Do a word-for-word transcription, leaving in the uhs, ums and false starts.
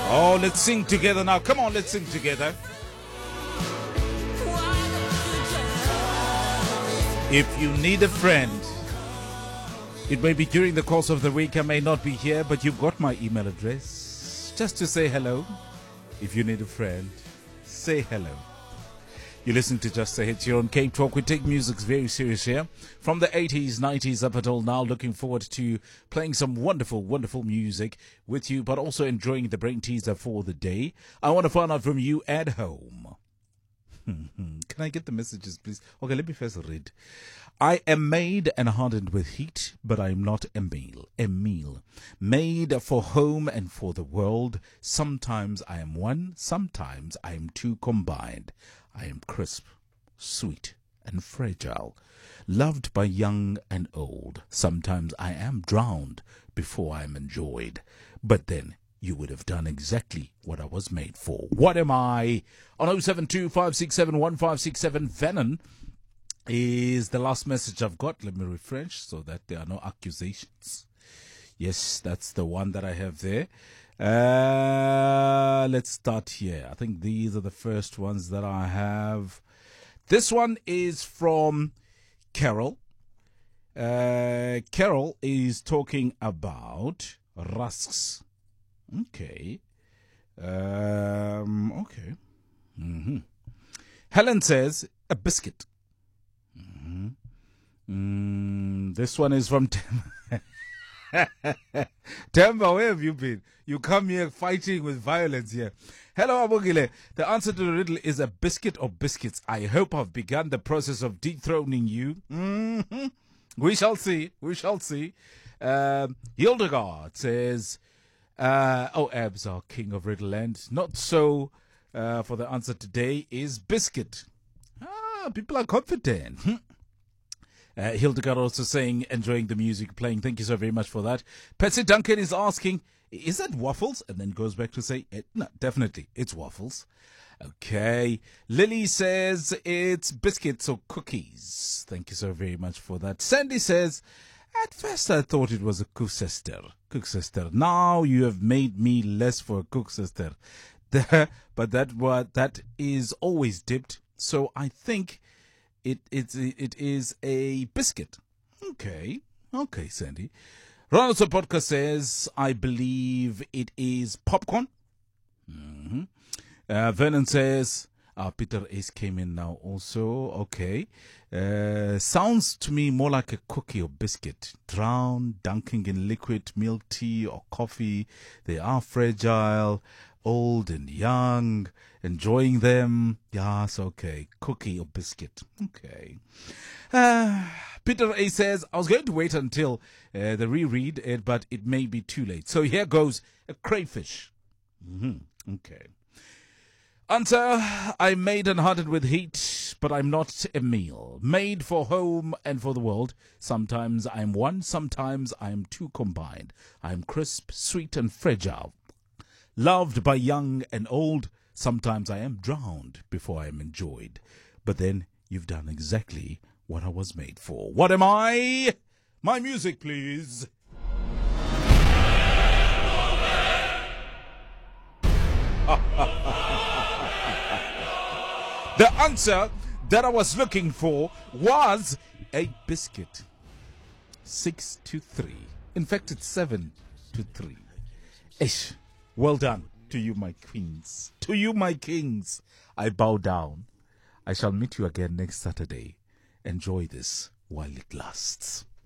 Oh, let's sing together now. Come on, let's sing together. If you need a friend, it may be during the course of the week, I may not be here, but you've got my email address. Just to say hello. If you need a friend, say hello. You listen to Just the Hits here on Cape Talk. We take music very serious here. From the eighties, nineties up until now, looking forward to playing some wonderful, wonderful music with you, but also enjoying the brain teaser for the day. I want to find out from you at home. Can I get the messages, please? Okay, let me first read. I am made and hardened with heat, but I am not a meal. A meal made for home and for the world. Sometimes I am one, sometimes I am two combined. I am crisp, sweet, and fragile, loved by young and old. Sometimes I am drowned before I am enjoyed. But then you would have done exactly what I was made for. What am I? On oh seven two, five six seven, one five six seven, Venom is the last message I've got. Let me refresh so that there are no accusations. Yes, that's the one that I have there. Uh, let's start here. I think these are the first ones that I have. This one is from Carol. Uh, Carol is talking about rusks. Okay. Um, okay. Mm-hmm. Helen says a biscuit. Mm-hmm. Mm, this one is from Tem- Temba, where have you been? You come here fighting with violence here. Hello, Abogile. The answer to the riddle is a biscuit or biscuits. I hope I've begun the process of dethroning you. Mm-hmm. We shall see. We shall see. Um, Hildegard says, uh, oh, Abs are king of Riddleland. Not so. Uh, for the answer today is biscuit. Ah, people are confident. Uh, Hildegard also saying, enjoying the music playing. Thank you so very much for that. Patsy Duncan is asking, is that waffles? And then goes back to say, eh, no, definitely, it's waffles. Okay. Lily says it's biscuits or cookies. Thank you so very much for that. Sandy says, at first I thought it was a cook sister. Cook sister. Now you have made me less for a cook sister. But that what that is always dipped. So I think It it's it is a biscuit. Okay, okay, Sandy. Ronald Sopotka says, I believe it is popcorn. Mm-hmm. Uh, Vernon says, uh, Peter Ace came in now also. Okay. Uh, sounds to me more like a cookie or biscuit. Drowned, dunking in liquid milk tea or coffee. They are fragile, old and young, enjoying them. Yes, okay. Cookie or biscuit. Okay. Uh, Peter A says, I was going to wait until uh, the reread it, but it may be too late. So here goes a crayfish. Mm-hmm. Okay. Answer, I'm made and hardened with heat, but I'm not a meal. Made for home and for the world. Sometimes I'm one, sometimes I'm two combined. I'm crisp, sweet, and fragile. Loved by young and old. Sometimes I am drowned before I am enjoyed. But then you've done exactly what I was made for. What am I? My music, please. The answer that I was looking for was a biscuit. Six to three. In fact, it's seven to three. Ish. Well done to you, my queens. To you, my kings. I bow down. I shall meet you again next Saturday. Enjoy this while it lasts.